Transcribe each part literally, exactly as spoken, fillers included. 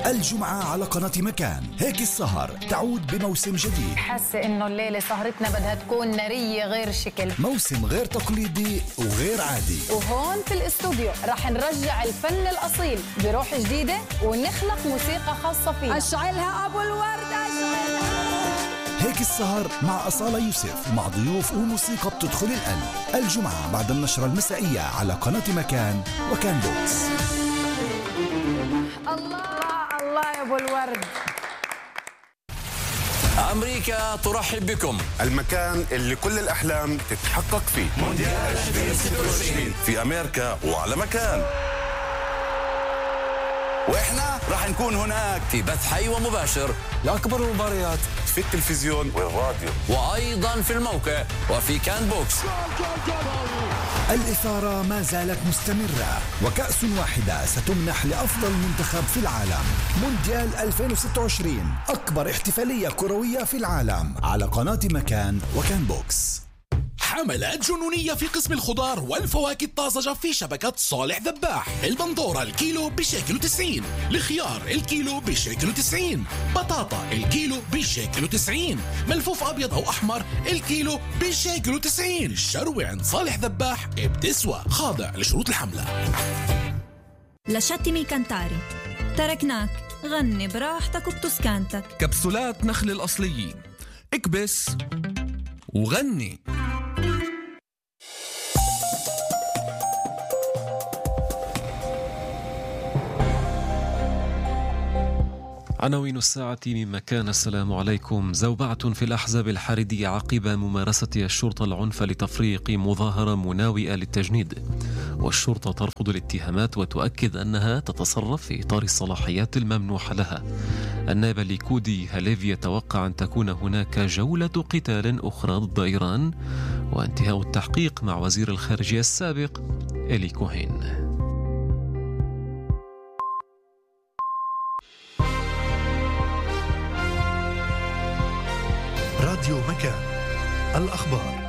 الجمعة على قناة مكان. هيك السهر تعود بموسم جديد. حاسة إنه الليلة سهرتنا بدها تكون نارية غير شكل، موسم غير تقليدي وغير عادي. وهون في الاستوديو رح نرجع الفن الأصيل بروح جديدة ونخلق موسيقى خاصة فينا. أشعلها أبو الورد أشعلها. هيك السهر مع أصالة يوسف مع ضيوف وموسيقى بتدخل القلب. الجمعة بعد النشرة المسائية على قناة مكان وكان بوكس. الله الله يا أبو الورد. أمريكا ترحب بكم، المكان اللي كل الأحلام تتحقق فيه. مونديال ألفين وستة وعشرين في أمريكا وعلى مكان، وإحنا راح نكون هناك في بث حي ومباشر لأكبر المباريات في التلفزيون والراديو، وأيضا في الموقع وفي كان بوكس. الإثارة ما زالت مستمرة، وكأس واحدة ستمنح لأفضل منتخب في العالم. مونديال ألفين وستة وعشرين أكبر احتفالية كروية في العالم على قناة مكان وكان بوكس. حملات جنونية في قسم الخضار والفواكه الطازجة في شبكة صالح ذباح. البندورة الكيلو بشيكل وتسعين، الخيار الكيلو بشيكل وتسعين، بطاطا الكيلو بشيكل وتسعين، ملفوف أبيض أو أحمر الكيلو بشيكل وتسعين. الشروة عند صالح ذباح بتسوى، خاضع لشروط الحملة. لشتمي كنتاري، تركناك غني براحتك وبتسكانتك. كبسولات نخل الأصليين، اكبس وغني. عناوين الساعة من مكان. السلام عليكم. زوبعة في الأحزاب الحريدية عقب ممارسة الشرطة العنف لتفريق مظاهرة مناوئة للتجنيد، والشرطة ترفض الاتهامات وتؤكد أنها تتصرف في إطار الصلاحيات الممنوحة لها. النائب الليكودي هاليفي يتوقع أن تكون هناك جولة قتال أخرى ضد إيران، وانتهاء التحقيق مع وزير الخارجية السابق إلي كوهين. راديو مكان، الأخبار.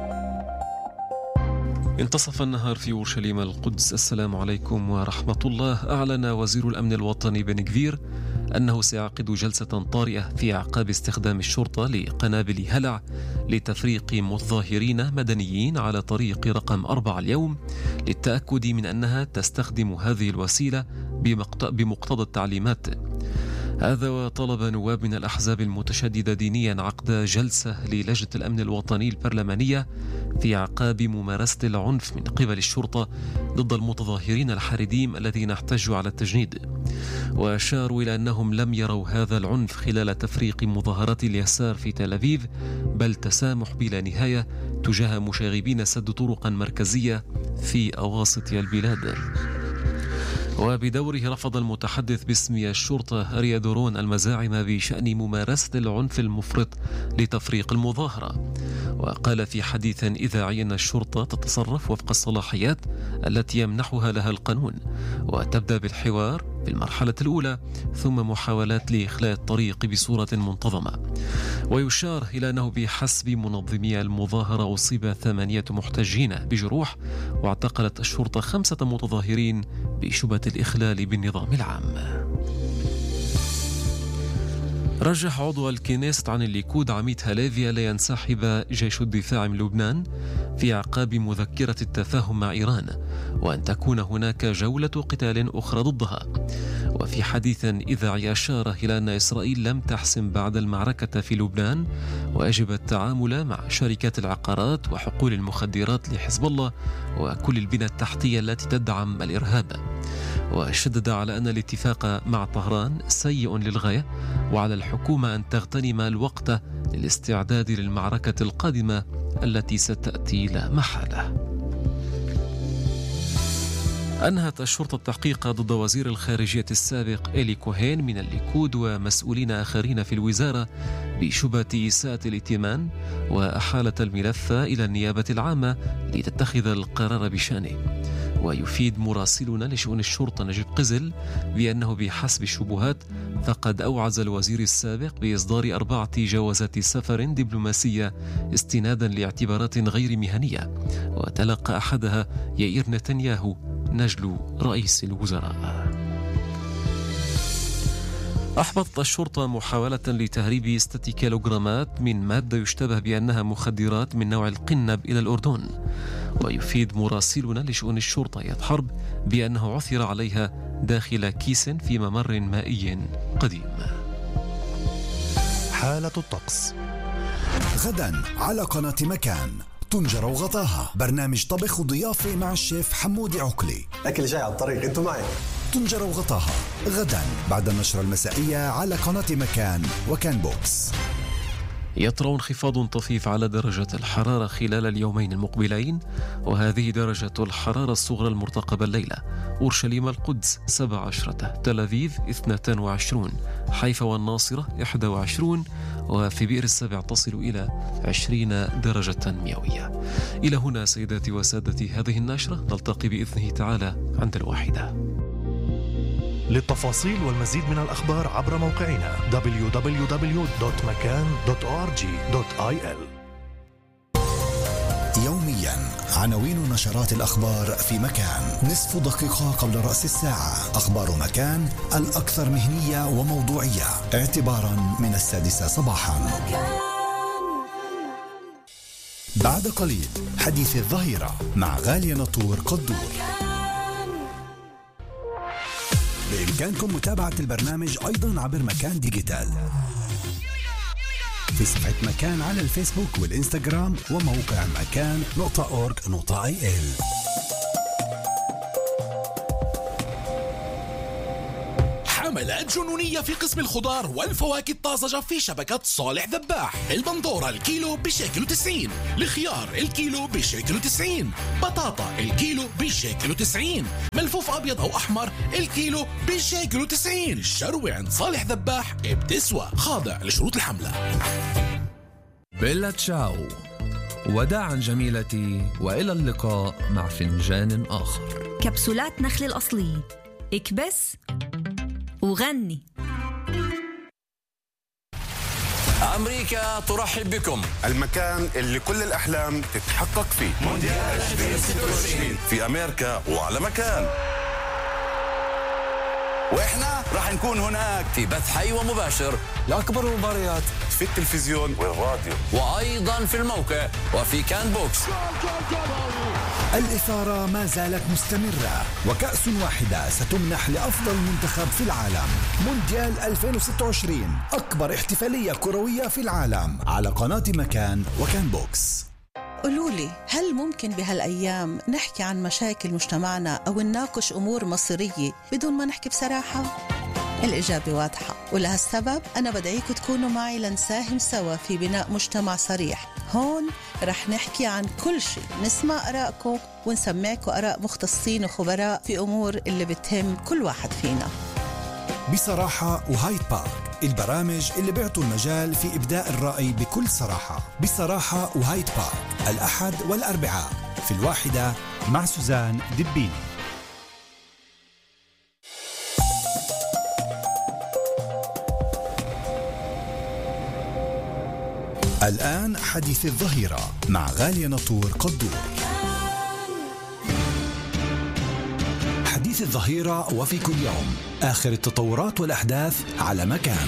انتصف النهار في أورشليم القدس. السلام عليكم ورحمة الله. أعلن وزير الأمن الوطني بن غفير أنه سيعقد جلسة طارئة في أعقاب استخدام الشرطة لقنابل هلع لتفريق متظاهرين مدنيين على طريق رقم أربعة اليوم، للتأكد من أنها تستخدم هذه الوسيلة بمقتضى التعليمات. هذا وطلب نواب من الأحزاب المتشددة دينيا عقد جلسة للجنة الأمن الوطني البرلمانية في أعقاب ممارسة العنف من قبل الشرطة ضد المتظاهرين الحريديم الذين احتجوا على التجنيد، وأشاروا إلى أنهم لم يروا هذا العنف خلال تفريق مظاهرات اليسار في تل أبيب، بل تسامح بلا نهاية تجاه مشاغبين سد طرقا مركزية في أواسط البلاد. وبدوره رفض المتحدث باسم الشرطة أريا دورون المزاعم بشأن ممارسة العنف المفرط لتفريق المظاهرة، وقال في حديث إذاعي أن الشرطة تتصرف وفق الصلاحيات التي يمنحها لها القانون، وتبدأ بالحوار في المرحلة الأولى ثم محاولات لإخلاء الطريق بصورة منتظمة. ويشار إلى أنه بحسب منظمي المظاهرة أصيب ثمانية محتجين بجروح، واعتقلت الشرطة خمسة متظاهرين بشبهة الإخلال بالنظام العام. رجح عضو الكنيست عن الليكود عميد هاليفي لا ينسحب جيش الدفاع من لبنان في أعقاب مذكرة التفاهم مع إيران، وأن تكون هناك جولة قتال أخرى ضدها. وفي حديث إذاعي أشار إلى أن إسرائيل لم تحسم بعد المعركة في لبنان، ويجب التعامل مع شركات العقارات وحقول المخدرات لحزب الله وكل البنى التحتية التي تدعم الإرهاب. وشدد على أن الاتفاق مع طهران سيء للغاية، وعلى الحكومة أن تغتنم الوقت للاستعداد للمعركة القادمة التي ستأتي لا محالة. أنهت الشرطة التحقيق ضد وزير الخارجية السابق إلي كوهين من الليكود ومسؤولين آخرين في الوزارة بشبهة إساءة الائتمان، وأحالت الملف إلى النيابة العامة لتتخذ القرار بشأنه. ويفيد مراسلنا لشؤون الشرطة نجيب قزل بأنه بحسب الشبهات فقد أوعز الوزير السابق بإصدار أربعة جوازات سفر دبلوماسية استنادا لاعتبارات غير مهنية، وتلقى أحدها يائير نتنياهو نجل رئيس الوزراء. أحبطت الشرطة محاولة لتهريب ستة كيلوغرامات من مادة يشتبه بأنها مخدرات من نوع القنب إلى الأردن. ويفيد مراسلنا لشؤون الشرطة إياد حرب بأنه عثر عليها داخل كيس في ممر مائي قديم. حالة الطقس غدا على قناة مكان طنجرة وغطاها، برنامج طبخ وضيافة مع الشيف حمودي عقلي. أكل جاي على الطريق، انتوا معي. طنجرة وغطاها غدا بعد النشرة المسائية على قناة مكان وكان بوكس. يطرأ انخفاض طفيف على درجة الحرارة خلال اليومين المقبلين، وهذه درجة الحرارة الصغرى المرتقبة الليلة: أورشليم القدس سبعة عشر، تل أبيب اثنين وعشرين، حيفا والناصرة إحدى وعشرين، وفي بئر السبع تصل إلى عشرين درجة مئوية. إلى هنا سيداتي وسادتي هذه النشرة، نلتقي بإذنه تعالى عند الواحدة. للتفاصيل والمزيد من الأخبار عبر موقعنا دبليو دبليو دبليو دوت مكان دوت أو آر جي دوت آي إل. يوميا عناوين نشرات الأخبار في مكان، نصف دقيقة قبل رأس الساعة. أخبار مكان الأكثر مهنية وموضوعية اعتبارا من السادسة صباحا. بعد قليل حديث الظهيرة مع غالية نطور قدور. بإمكانكم متابعة البرنامج أيضا عبر مكان ديجيتال في صفحة مكان على الفيسبوك والإنستغرام وموقع مكان نقطة أورج نقطة آي إل. حملات جنونية في قسم الخضار والفواكه الطازجة في شبكة صالح ذباح. البندورة الكيلو بشيكل وتسعين، الخيار الكيلو بشيكل وتسعين، بطاطا الكيلو بشيكل وتسعين، ملفوف أبيض أو أحمر الكيلو بشيكل وتسعين. الشروة عند صالح ذباح بتسوى، خاضع لشروط الحملة. بيلا تشاو، وداعا جميلتي، وإلى اللقاء مع فنجان آخر. كبسولات نخل الأصلية، اكبس وغني. أمريكا ترحب بكم، المكان اللي كل الأحلام تتحقق فيه. مونديال ألفين وستة وعشرين في أمريكا وعلى مكان. وإحنا راح نكون هناك في بث حي ومباشر لأكبر المباريات في التلفزيون والراديو، وأيضا في الموقع وفي كان بوكس. الإثارة ما زالت مستمرة، وكأس واحدة ستمنح لأفضل منتخب في العالم. مونديال ألفين وستة وعشرين، أكبر احتفالية كروية في العالم على قناة مكان وكان بوكس. قولولي، هل ممكن بهالأيام نحكي عن مشاكل مجتمعنا أو نناقش أمور مصيرية بدون ما نحكي بصراحة؟ الإجابة واضحة، ولهالسبب أنا بدعيكم تكونوا معي لنساهم سوا في بناء مجتمع صريح. هون رح نحكي عن كل شيء، نسمع آرائكم ونسمعكم آراء مختصين وخبراء في أمور اللي بتهم كل واحد فينا. بصراحة وهايد بارك، البرامج اللي بيعطوا المجال في إبداء الرأي بكل صراحة. بصراحة وهايد بارك، الأحد والأربعاء في الواحدة مع سوزان دبيني. الآن حديث الظهيرة مع غالية نطور قدور. حديث الظهيرة وفي كل يوم آخر التطورات والأحداث على مكان.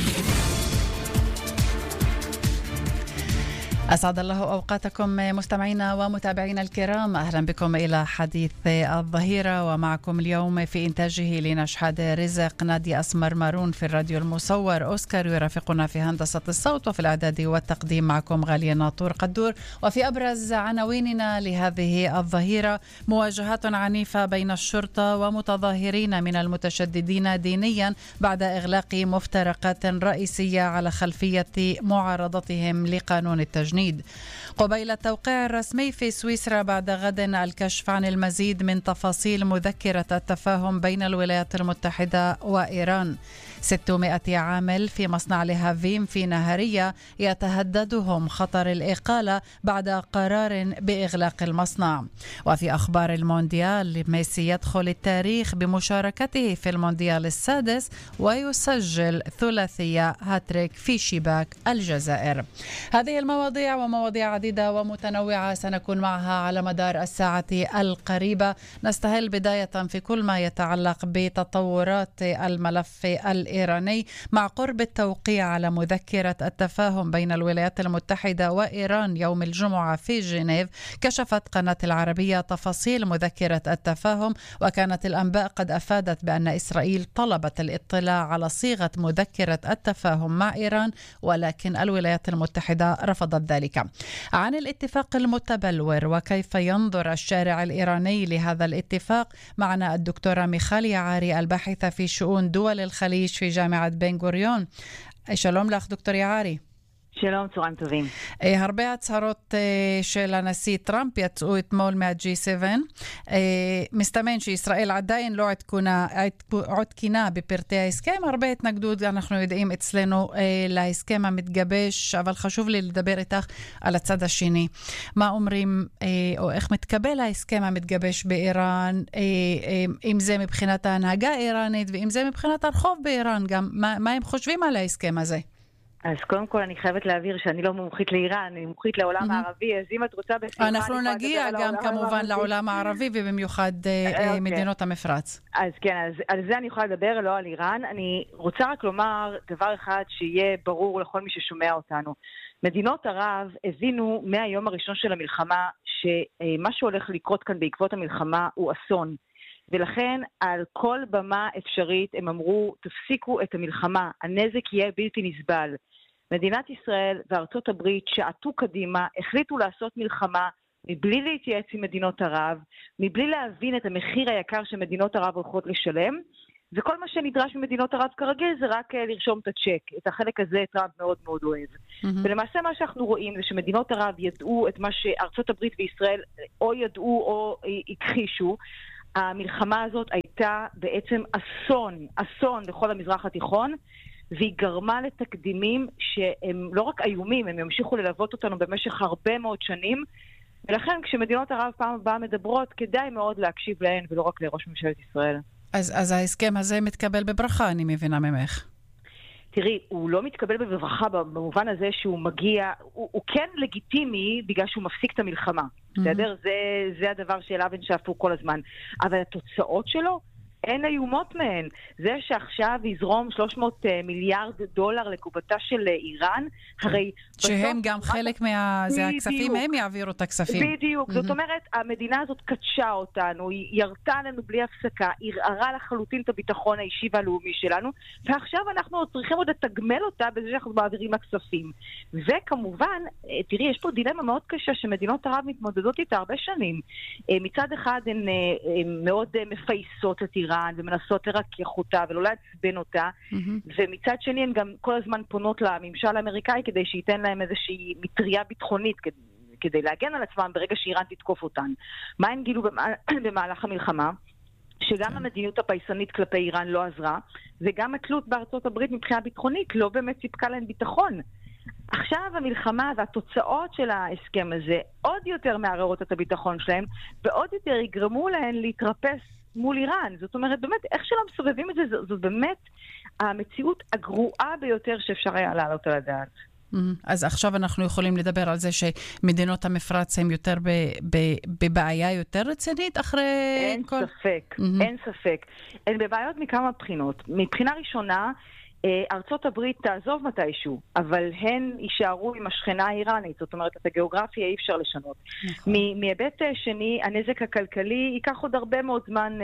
أسعد الله أوقاتكم مستمعينا ومتابعينا الكرام، أهلا بكم إلى حديث الظهيرة، ومعكم اليوم في إنتاجه لنشحاد رزق، نادي أسمر مارون في الراديو المصور، أوسكار يرافقنا في هندسة الصوت، وفي الإعداد والتقديم معكم غالية ناطور قدور. وفي أبرز عناويننا لهذه الظهيرة: مواجهات عنيفة بين الشرطة ومتظاهرين من المتشددين دينيا بعد إغلاق مفترقات رئيسية على خلفية معارضتهم لقانون التجنيد. قبيل التوقيع الرسمي في سويسرا بعد غد الكشف عن المزيد من تفاصيل مذكرة التفاهم بين الولايات المتحدة وإيران. ستمائة عامل في مصنع لهافيم في نهارية يتهددهم خطر الإقالة بعد قرار بإغلاق المصنع. وفي أخبار المونديال، ميسي يدخل التاريخ بمشاركته في المونديال السادس ويسجل ثلاثية هاتريك في شباك الجزائر. هذه المواضيع ومواضيع عديدة ومتنوعة سنكون معها على مدار الساعة القريبة. نستهل بداية في كل ما يتعلق بتطورات الملف الإيراني مع قرب التوقيع على مذكرة التفاهم بين الولايات المتحدة وإيران يوم الجمعة في جنيف. كشفت قناة العربية تفاصيل مذكرة التفاهم، وكانت الأنباء قد أفادت بأن إسرائيل طلبت الاطلاع على صيغة مذكرة التفاهم مع إيران، ولكن الولايات المتحدة رفضت ذلك. عن الاتفاق المتبلور وكيف ينظر الشارع الإيراني لهذا الاتفاق معنا الدكتورة ميخال يعاري الباحثة في شؤون دول الخليج في جامعة بن גוריון. שלום לך דוקטור יערי. שלום, צהריים טובים. הרבה הצהרות של הנשיא טראמפ יצאו אתמול מה-ג'י סבע. מסתמן שישראל עדיין לא עודכנה בפרטי ההסכם. הרבה התנגדות, אנחנו יודעים אצלנו, להסכם המתגבש, אבל חשוב לי לדבר איתך על הצד השני. מה אומרים, או איך מתקבל ההסכם המתגבש באיראן, אם זה מבחינת ההנהגה האיראנית, ואם זה מבחינת הרחוב באיראן, גם מה, מה הם חושבים על ההסכם הזה? אז קודם כל אני חייבת להעביר שאני לא מומחית לאיראן, אני מומחית לעולם הערבי, אז אם את רוצה בסליחה... אנחנו נגיע גם כמובן לעולם הערבי, ובמיוחד מדינות המפרץ. אז כן, אז על זה אני יכולה לדבר, לא על איראן. אני רוצה רק לומר דבר אחד שיהיה ברור לכל מי ששומע אותנו. מדינות ערב הבינו מהיום הראשון של המלחמה, שמה שהולך לקרות כאן בעקבות המלחמה הוא אסון. ולכן על כל במה אפשרית הם אמרו, תפסיקו את המלחמה, הנזק יהיה בלתי נסבל. מדינת ישראל וארצות הברית שעטו קדימה, החליטו לעשות מלחמה מבלי להתייעץ עם מדינות ערב, מבלי להבין את המחיר היקר שמדינות ערב הולכות לשלם, וכל מה שנדרש ממדינות ערב כרגיל זה רק לרשום את הצ'ק. את החלק הזה טראמפ מאוד מאוד אוהב. Mm-hmm. ולמעשה מה שאנחנו רואים זה שמדינות ערב ידעו את מה שארצות הברית וישראל או ידעו או הכחישו. המלחמה הזאת הייתה בעצם אסון, אסון לכל המזרח התיכון, והיא גרמה לתקדימים שהם לא רק איומים, הם ימשיכו ללוות אותנו במשך הרבה מאוד שנים, ולכן כשמדינות ערב פעם הבאה מדברות, כדאי מאוד להקשיב להן ולא רק לראש ממשלת ישראל. אז, אז ההסכם הזה מתקבל בברכה, אני מבינה ממך. תראי, הוא לא מתקבל בברכה במובן הזה שהוא מגיע, הוא, הוא כן לגיטימי בגלל שהוא מפסיק את המלחמה. Mm-hmm. בסדר? זה, זה הדבר שאליו הם שאפו כל הזמן. אבל התוצאות שלו, אין איומות מהן. זה שעכשיו יזרום שלוש מאות מיליארד דולר לקופתה של איראן, הרי... שהם גם חלק מה... זה הכספים, הם יעבירו את הכספים. בדיוק. זאת אומרת, המדינה הזאת קדשה אותנו, היא ירתה לנו בלי הפסקה, ערערה לחלוטין את הביטחון האישי והלאומי שלנו, ועכשיו אנחנו צריכים עוד לתגמל אותה בזה שאנחנו מעבירים הכספים. וכמובן, תראי, יש פה דילמה מאוד קשה שמדינות ערב מתמודדות איתה הרבה שנים. מצד אחד הן מאוד מפייסות את איראן, ומנסות לרכך אותה ולא להצבן אותה, mm-hmm. ומצד שני הן גם כל הזמן פונות לממשל האמריקאי כדי שייתן להם איזושהי מטריה ביטחונית כדי, כדי להגן על עצמם ברגע שאיראן תתקוף אותן. מה הן גילו במהלך המלחמה? שגם okay. המדיניות הפייסנית כלפי איראן לא עזרה, וגם התלות בארצות הברית מבחינה ביטחונית לא באמת סיפקה להן ביטחון. עכשיו המלחמה והתוצאות של ההסכם הזה עוד יותר מערערות את הביטחון שלהם, ועוד יותר יגרמו להן להתרפס מול איראן. זאת אומרת, באמת, איך שלא מסובבים את זה, זאת, זאת באמת המציאות הגרועה ביותר שאפשר היה לעלות על הדעת. אז עכשיו אנחנו יכולים לדבר על זה שמדינות המפרץ הן יותר בבעיה יותר רצינית אחרי... אין כל... ספק, אין ספק. הן בבעיות מכמה בחינות. מבחינה ראשונה, ארצות הברית תעזוב מתישהו, אבל הן יישארו עם השכנה האיראנית, זאת אומרת, את הגיאוגרפיה אי אפשר לשנות. נכון. מהיבט שני, הנזק הכלכלי ייקח עוד הרבה מאוד זמן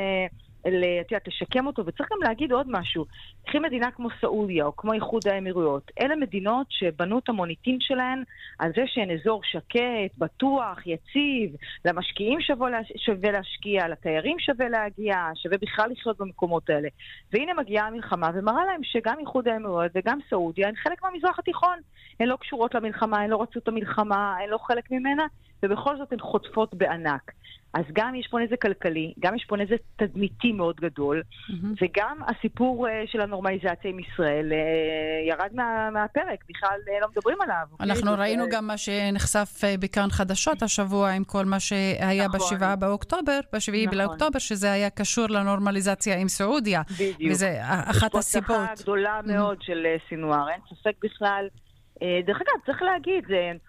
לשקם אותו, וצריך גם להגיד עוד משהו. קחי מדינה כמו סעודיה או כמו איחוד האמירויות, אלה מדינות שבנו את המוניטין שלהן על זה שהן אזור שקט, בטוח, יציב, למשקיעים שווה להשקיע, לתיירים שווה להגיע, שווה בכלל לחיות במקומות האלה. והנה מגיעה המלחמה ומראה להם שגם איחוד האמירויות וגם סעודיה הן חלק מהמזרח התיכון. הן לא קשורות למלחמה, הן לא רצו את המלחמה, הן לא חלק ממנה, ובכל זאת הן חוטפות בענק. אז גם יש פה נזק כלכלי, גם יש פה נזק תדמיתי מאוד גדול, mm-hmm. וגם הסיפור uh, של הנורמליזציה עם ישראל uh, ירד מה, מהפרק, בכלל uh, לא מדברים עליו. אנחנו okay? ראינו גם מה שנחשף uh, בכאן חדשות השבוע, עם כל מה שהיה נכון. בשבעה באוקטובר, בשביעי נכון. באוקטובר, שזה היה קשור לנורמליזציה עם סעודיה. בדיוק. וזה אחת הסיבות. יש פה הצלחה גדולה מאוד mm-hmm. של uh, סינואר, אין ספק בכלל. Uh, דרך אגב, צריך להגיד, זה...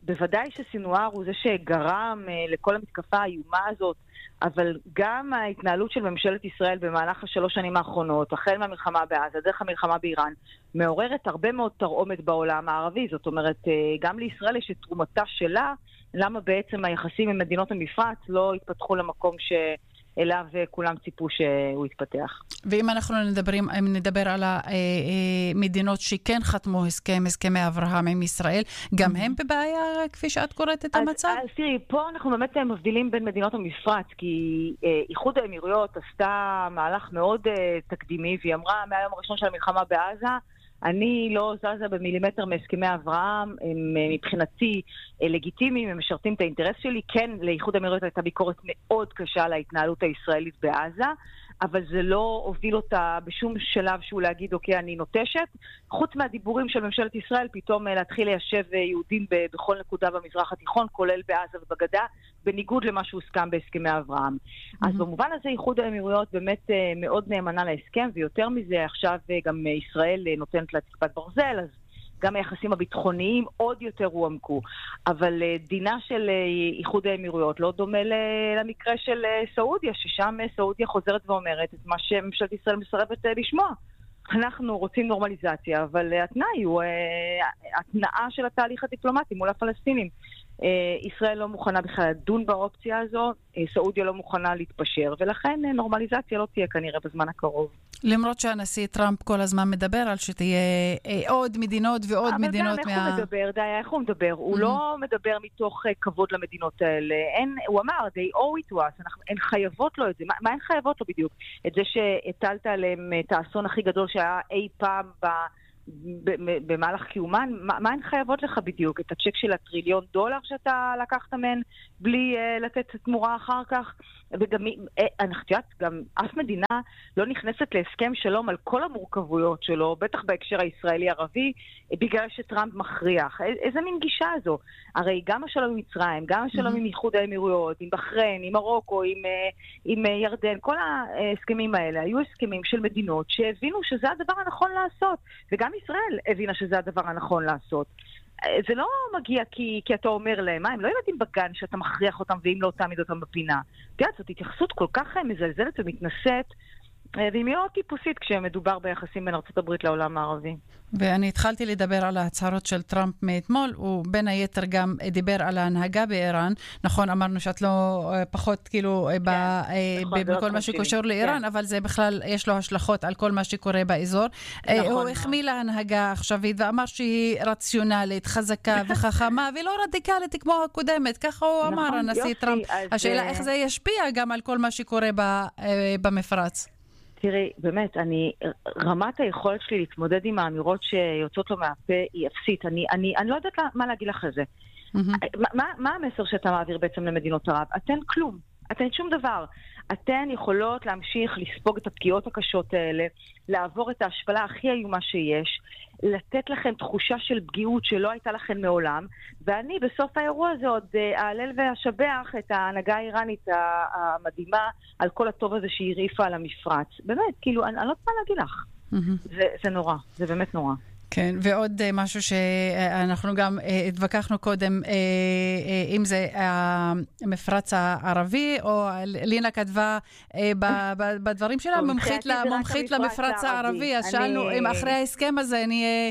בוודאי שסינואר הוא זה שגרם לכל המתקפה האיומה הזאת, אבל גם ההתנהלות של ממשלת ישראל במהלך השלוש שנים האחרונות, החל מהמלחמה בעזה, דרך המלחמה באיראן, מעוררת הרבה מאוד תרעומת בעולם הערבי. זאת אומרת, גם לישראל יש את תרומתה שלה, למה בעצם היחסים עם מדינות המפרץ לא התפתחו למקום שאליו כולם ציפו שהוא יתפתח. ואם אנחנו נדברים, אם נדבר על המדינות שכן חתמו הסכם, הסכמי אברהם עם ישראל, גם הם בבעיה כפי שאת קוראת את המצב? אז תראי, פה אנחנו באמת מבדילים בין מדינות המפרץ, כי איחוד האמירויות עשתה מהלך מאוד תקדימי, והיא אמרה מהיום הראשון של המלחמה בעזה, אני לא זזה במילימטר מהסכמי אברהם, הם מבחינתי לגיטימיים, הם משרתים את האינטרס שלי. כן, לאיחוד האמירויות הייתה ביקורת מאוד קשה על ההתנהלות הישראלית בעזה, אבל זה לא הוביל אותה בשום שלב שהוא להגיד, אוקיי, אני נוטשת. חוץ מהדיבורים של ממשלת ישראל, פתאום להתחיל ליישב יהודים בכל נקודה במזרח התיכון, כולל בעזה ובגדה, בניגוד למה שהוסכם בהסכמי אברהם. Mm-hmm. אז במובן הזה, איחוד האמירויות באמת מאוד נאמנה להסכם, ויותר מזה, עכשיו גם ישראל נותנת לה כיפת ברזל, אז גם היחסים הביטחוניים עוד יותר הועמקו. אבל דינה של איחוד האמירויות לא דומה למקרה של סעודיה, ששם סעודיה חוזרת ואומרת את מה שממשלת ישראל מסרבת לשמוע. אנחנו רוצים נורמליזציה, אבל התנאי הוא התנאה של התהליך הדיפלומטי מול הפלסטינים. ישראל לא מוכנה בכלל לדון באופציה הזו, סעודיה לא מוכנה להתפשר, ולכן נורמליזציה לא תהיה כנראה בזמן הקרוב. למרות שהנשיא טראמפ כל הזמן מדבר על שתהיה עוד מדינות ועוד מדינות. אבל גם איך הוא מדבר, די, איך הוא מדבר? הוא לא מדבר מתוך כבוד למדינות האלה. הוא אמר, they owe it to us, הן חייבות לו את זה. מה הן חייבות לו בדיוק? את זה שהטלת עליהם את האסון הכי גדול שהיה אי פעם ב... במהלך קיומן, מה הן חייבות לך בדיוק? את הצ'ק של הטריליון דולר שאתה לקחת מהן בלי uh, לתת תמורה אחר כך? וגם, אני חושבת, גם אף מדינה לא נכנסת להסכם שלום על כל המורכבויות שלו, בטח בהקשר הישראלי-ערבי, בגלל שטראמפ מכריח. איזה מין גישה הזו? הרי גם השלום עם מצרים, גם השלום עם איחוד האמירויות, עם בחריין, עם מרוקו, עם, עם ירדן, כל ההסכמים האלה היו הסכמים של מדינות שהבינו שזה הדבר הנכון לעשות, וגם ישראל הבינה שזה הדבר הנכון לעשות. זה לא מגיע כי, כי אתה אומר להם, מה, הם לא ילדים בגן שאתה מכריח אותם ואם לא תעמיד אותם בפינה. תראה, זאת התייחסות כל כך מזלזלת ומתנשאת, והיא מאוד טיפוסית כשמדובר ביחסים בין ארצות הברית לעולם הערבי. ואני התחלתי לדבר על ההצהרות של טראמפ מאתמול, הוא בין היתר גם דיבר על ההנהגה באיראן. נכון, אמרנו שאת לא פחות כאילו בכל מה שקשור לאיראן, אבל זה בכלל יש לו השלכות על כל מה שקורה באזור. הוא החמיא להנהגה עכשווית ואמר שהיא רציונלית, חזקה וחכמה, ולא רדיקלית כמו הקודמת. ככה הוא אמר, הנשיא טראמפ. השאלה איך זה ישפיע גם על כל מה שקורה במפרץ. תראי, באמת, אני, רמת היכולת שלי להתמודד עם האמירות שיוצאות לו מהפה היא אפסית. אני, אני, אני לא יודעת מה להגיד לך על זה. Mm-hmm. מה, מה המסר שאתה מעביר בעצם למדינות ערב? אתן כלום. אתן שום דבר. אתן יכולות להמשיך לספוג את הפגיעות הקשות האלה, לעבור את ההשפלה הכי איומה שיש, לתת לכם תחושה של פגיעות שלא הייתה לכם מעולם, ואני בסוף האירוע הזה עוד אעלל ואשבח את ההנהגה האיראנית המדהימה על כל הטוב הזה שהיא הרעיפה על המפרץ. באמת, כאילו, אני, אני לא יודעת מה להגיד לך. Mm-hmm. זה, זה נורא, זה באמת נורא. כן, ועוד משהו שאנחנו גם התווכחנו קודם, אם זה המפרץ הערבי, או לינה כתבה בדברים שלה, מומחית למפרץ הערבי, אז שאלנו אם אחרי ההסכם הזה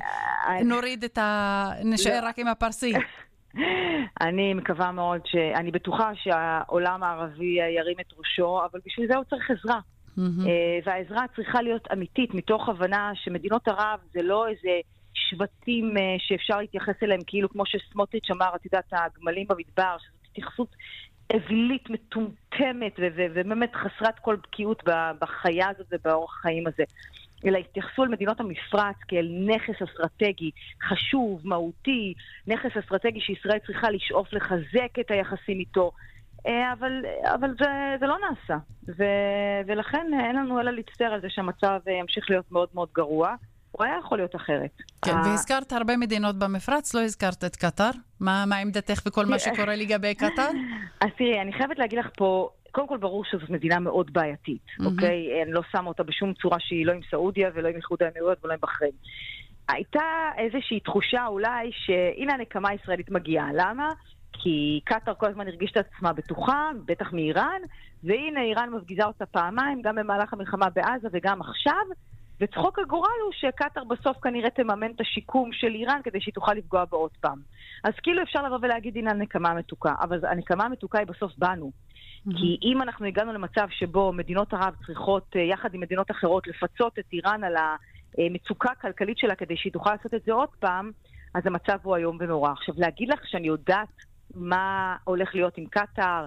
נוריד את ה... נשאר רק עם הפרסי. אני מקווה מאוד, אני בטוחה שהעולם הערבי ירים את ראשו, אבל בשביל זה הוא צריך עזרה. Mm-hmm. והעזרה צריכה להיות אמיתית מתוך הבנה שמדינות ערב זה לא איזה שבטים שאפשר להתייחס אליהם כאילו כמו שסמוטריץ' אמר, את יודעת, הגמלים במדבר, שזאת התייחסות אווילית מטומטמת ובאמת חסרת כל בקיאות בחיה הזאת ובאורח החיים הזה, אלא התייחסו על מדינות המפרץ כאל נכס אסטרטגי חשוב, מהותי, נכס אסטרטגי שישראל צריכה לשאוף לחזק את היחסים איתו, אבל, אבל זה, זה לא נעשה. ו, ולכן אין לנו אלא להצטער על זה שהמצב ימשיך להיות מאוד מאוד גרוע. הוא היה יכול להיות אחרת. כן, והזכרת הרבה מדינות במפרץ, לא הזכרת את קטר. מה, מה עמדתך וכל מה שקורה לגבי קטר? אז תראי, אני חייבת להגיד לך פה, קודם כל ברור שזאת מדינה מאוד בעייתית, אוקיי? אני לא שמה אותה בשום צורה שהיא לא עם סעודיה ולא עם איחוד האמירויות ולא עם בחריין. הייתה איזושהי תחושה אולי שהנה הנקמה הישראלית מגיעה. למה? כי קטר כל הזמן הרגיש את עצמה בטוחה, בטח מאיראן, והנה איראן מפגיזה אותה פעמיים, גם במהלך המלחמה בעזה וגם עכשיו, וצחוק הגורל הוא שקטר בסוף כנראה תממן את השיקום של איראן כדי שהיא תוכל לפגוע בעוד פעם. אז כאילו אפשר לבוא ולהגיד הנה הנקמה המתוקה, אבל הנקמה המתוקה היא בסוף בנו. Mm-hmm. כי אם אנחנו הגענו למצב שבו מדינות ערב צריכות יחד עם מדינות אחרות לפצות את איראן על המצוקה הכלכלית שלה כדי שהיא תוכל לעשות את זה עוד פעם, אז המצב הוא היום ונורא. עכשיו להגיד לך שאני יודעת מה הולך להיות עם קטר,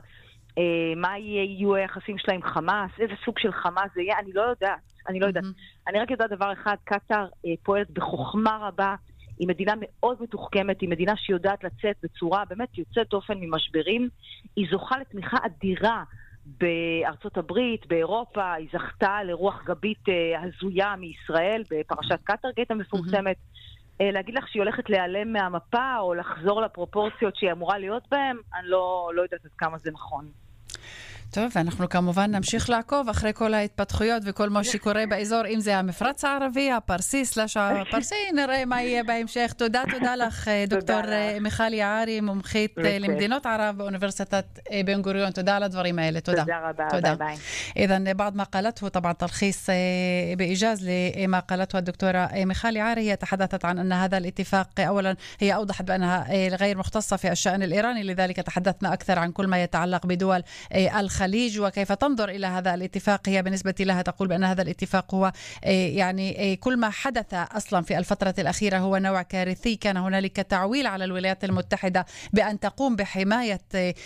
מה יהיו היחסים שלה עם חמאס, איזה סוג של חמאס זה יהיה, אני לא יודעת. אני לא יודעת. Mm-hmm. אני רק יודעת דבר אחד, קטר פועלת בחוכמה רבה, היא מדינה מאוד מתוחכמת, היא מדינה שיודעת לצאת בצורה באמת יוצאת דופן ממשברים, היא זוכה לתמיכה אדירה בארצות הברית, באירופה, היא זכתה לרוח גבית הזויה מישראל בפרשת קטר גייט המפורסמת. Mm-hmm. להגיד לך שהיא הולכת להיעלם מהמפה או לחזור לפרופורציות שהיא אמורה להיות בהן, אני לא, לא יודעת עד כמה זה נכון. טוב, ואנחנו כמובן נמשיך לעקוב אחרי כל ההתפתחויות וכל מה שקורה באזור, אם זה המפרץ הערבי, הפרסי, סלש הפרסי, נראה מה יהיה בהמשך. תודה, תודה לך, דוקטור מיכל יערי, מומחית למדינות ערב באוניברסיטת בן גוריון. תודה על הדברים האלה. תודה. תודה רבה. ביי ביי. إذن بعد ما قالته طبعا تلخيص بإيجاز لما قالته الدكتورة ميخال يعاري، هي تحدثت عن أن هذا الاتفاق أولا هي أوضحت بأنها غير مختصة في الشأن الإيراني، لذلك تحدثنا أكثر عن كل ما يتعلق بدول الخليج وكيف تنظر إلى هذا الاتفاق. هي بالنسبة لها تقول بأن هذا الاتفاق هو يعني كل ما حدث أصلا في الفترة الأخيرة هو نوع كارثي. كان هنالك تعويل على الولايات المتحدة بأن تقوم بحماية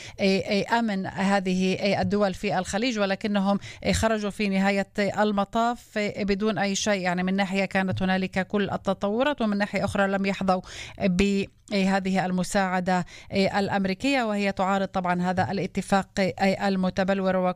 أمن هذه الدول في الخليج، ولكنهم خرجوا في نهاية المطاف بدون أي شيء. يعني من ناحية كانت هنالك كل التطورات ومن ناحية أخرى لم يحظوا بهذه المساعدة الأمريكية، وهي تعارض طبعا هذا الاتفاق المتبلور